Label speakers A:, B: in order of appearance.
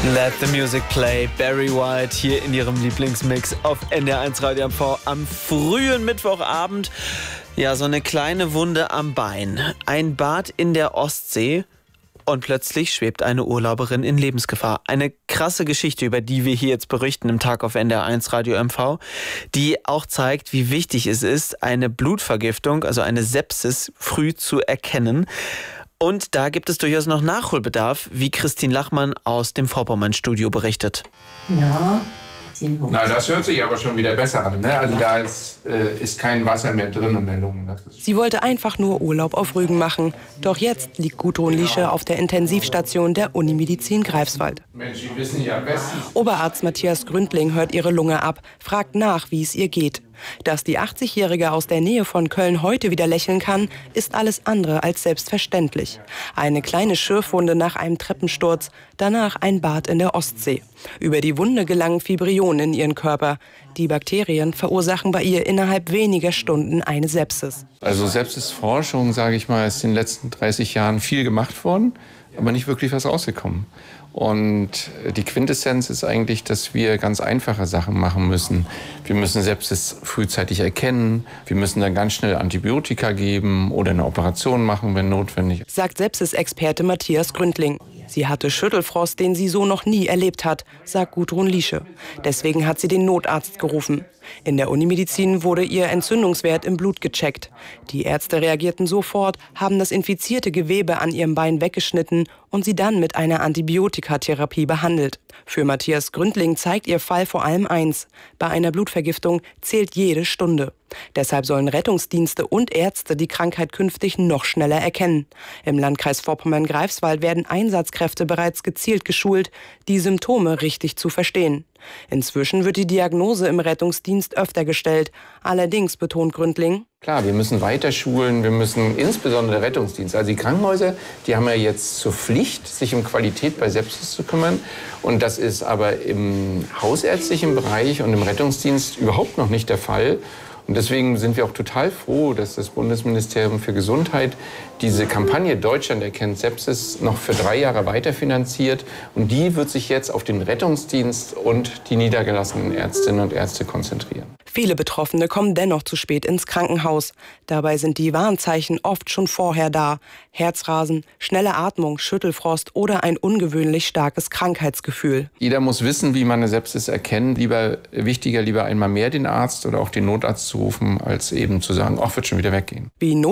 A: Let the Music Play, Barry White hier in ihrem Lieblingsmix auf NDR1 Radio MV am frühen Mittwochabend. Ja, so eine kleine Wunde am Bein, ein Bad in der Ostsee und plötzlich schwebt eine Urlauberin in Lebensgefahr. Eine krasse Geschichte, über die wir hier jetzt berichten im Tag auf NDR1 Radio MV, die auch zeigt, wie wichtig es ist, eine Blutvergiftung, also eine Sepsis, früh zu erkennen. Und da gibt es durchaus noch Nachholbedarf, wie Christine Lachmann aus dem Vorpommern-Studio berichtet.
B: Ja.
C: Na, das hört sich aber schon wieder besser an, ne? Also da ist kein Wasser mehr drin in der Lunge.
D: Sie wollte einfach nur Urlaub auf Rügen machen. Doch jetzt liegt Gudrun Liesche auf der Intensivstation der Unimedizin Greifswald.
C: Mensch, Sie wissen ja bestens.
D: Oberarzt Matthias Gründling hört ihre Lunge ab, fragt nach, wie es ihr geht. Dass die 80-Jährige aus der Nähe von Köln heute wieder lächeln kann, ist alles andere als selbstverständlich. Eine kleine Schürfwunde nach einem Treppensturz, danach ein Bad in der Ostsee. Über die Wunde gelangen Fibrionen in ihren Körper. Die Bakterien verursachen bei ihr innerhalb weniger Stunden eine Sepsis.
C: Also Sepsisforschung, sage ich mal, ist in den letzten 30 Jahren viel gemacht worden, aber nicht wirklich was rausgekommen. Und die Quintessenz ist eigentlich, dass wir ganz einfache Sachen machen müssen. Wir müssen Sepsis frühzeitig erkennen, wir müssen dann ganz schnell Antibiotika geben oder eine Operation machen, wenn notwendig.
D: Sagt Sepsis-Experte Matthias Gründling. Sie hatte Schüttelfrost, den sie so noch nie erlebt hat, sagt Gudrun Liesche. Deswegen hat sie den Notarzt gerufen. In der Unimedizin wurde ihr Entzündungswert im Blut gecheckt. Die Ärzte reagierten sofort, haben das infizierte Gewebe an ihrem Bein weggeschnitten und sie dann mit einer Antibiotikatherapie behandelt. Für Matthias Gründling zeigt ihr Fall vor allem eins: Bei einer Blutvergiftung zählt jede Stunde. Deshalb sollen Rettungsdienste und Ärzte die Krankheit künftig noch schneller erkennen. Im Landkreis Vorpommern-Greifswald werden Einsatzkräfte bereits gezielt geschult, die Symptome richtig zu verstehen. Inzwischen wird die Diagnose im Rettungsdienst öfter gestellt. Allerdings, betont Gründling,
C: Klar, wir müssen weiter schulen, wir müssen insbesondere der Rettungsdienst, also die Krankenhäuser, die haben ja jetzt zur Pflicht, sich um Qualität bei Sepsis zu kümmern. Und das ist aber im hausärztlichen Bereich und im Rettungsdienst überhaupt noch nicht der Fall. Und deswegen sind wir auch total froh, dass das Bundesministerium für Gesundheit diese Kampagne Deutschland erkennt Sepsis noch für 3 Jahre weiterfinanziert. Und die wird sich jetzt auf den Rettungsdienst und die niedergelassenen Ärztinnen und Ärzte konzentrieren.
D: Viele Betroffene kommen dennoch zu spät ins Krankenhaus. Dabei sind die Warnzeichen oft schon vorher da. Herzrasen, schnelle Atmung, Schüttelfrost oder ein ungewöhnlich starkes Krankheitsgefühl.
C: Jeder muss wissen, wie man eine Sepsis erkennt. Wichtiger einmal mehr den Arzt oder auch den Notarzt zu rufen, als eben zu sagen, ach, wird schon wieder weggehen.
D: Wie